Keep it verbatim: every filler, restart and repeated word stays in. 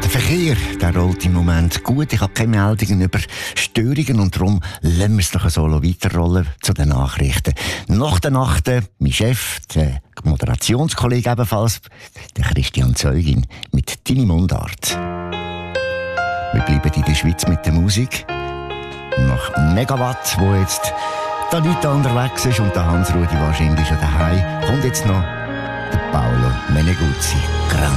Der Verkehr, der rollt im Moment gut. Ich habe keine Meldungen über Störungen und darum lassen wir es noch so weiterrollen zu den Nachrichten. Nach der Nacht, mein Chef, der Moderationskollege ebenfalls, der Christian Zeugin, mit «Deine Mundart». Wir bleiben in der Schweiz mit der Musik. Nach Megawatt, wo jetzt die Anita unterwegs ist und der Hans-Rudi wahrscheinlich schon daheim, kommt jetzt noch der Paolo Meneguzzi. Grande.